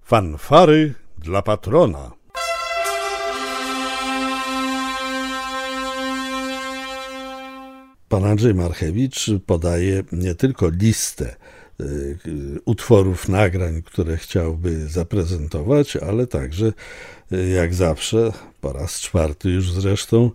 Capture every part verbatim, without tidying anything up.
Fanfary dla patrona. Pan Andrzej Marchewicz podaje nie tylko listę utworów, nagrań, które chciałby zaprezentować, ale także, jak zawsze, po raz czwarty już zresztą,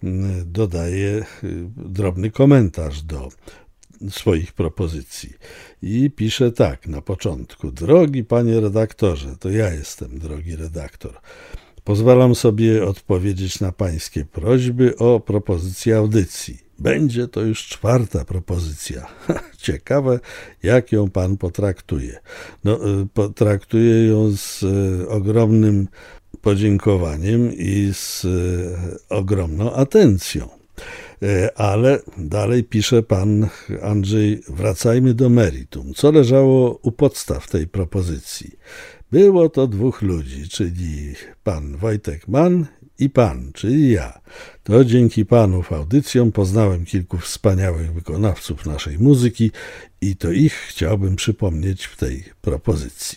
dodaje drobny komentarz do swoich propozycji. I pisze tak na początku: drogi panie redaktorze, to ja jestem, drogi redaktor, pozwalam sobie odpowiedzieć na pańskie prośby o propozycję audycji. Będzie to już czwarta propozycja. Ciekawe, jak ją pan potraktuje. No, potraktuje ją z ogromnym podziękowaniem i z ogromną atencją. Ale dalej pisze pan Andrzej, wracajmy do meritum. Co leżało u podstaw tej propozycji? Było to dwóch ludzi, czyli pan Wojtek Mann i pan, czyli ja. To dzięki panów audycjom poznałem kilku wspaniałych wykonawców naszej muzyki i to ich chciałbym przypomnieć w tej propozycji.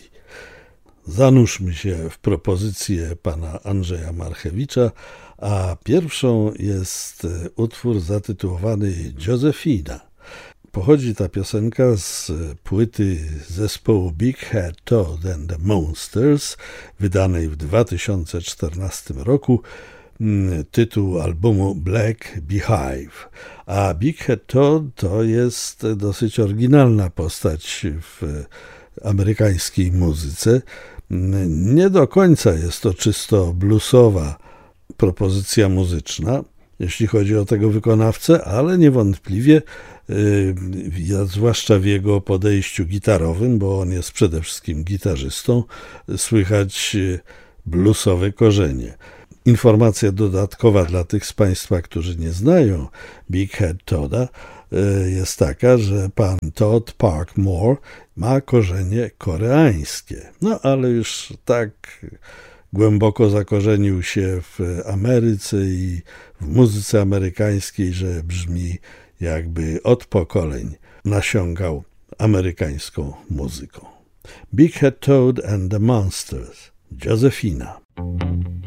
Zanurzmy się w propozycję pana Andrzeja Marchewicza, a pierwszą jest utwór zatytułowany Josefina. Pochodzi ta piosenka z płyty zespołu Big Head Toad and the Monsters, wydanej w dwa tysiące czternastym roku. Tytuł albumu Black Beehive. A Big Head Toad to jest dosyć oryginalna postać w amerykańskiej muzyce. Nie do końca jest to czysto bluesowa propozycja muzyczna, jeśli chodzi o tego wykonawcę, ale niewątpliwie, zwłaszcza w jego podejściu gitarowym, bo on jest przede wszystkim gitarzystą, słychać bluesowe korzenie. Informacja dodatkowa dla tych z państwa, którzy nie znają Big Head Toada, jest taka, że pan Todd Parkmore ma korzenie koreańskie. No ale już tak głęboko zakorzenił się w Ameryce i w muzyce amerykańskiej, że brzmi, jakby od pokoleń nasiągał amerykańską muzyką. Big Head Toad and the Monsters, Josefina.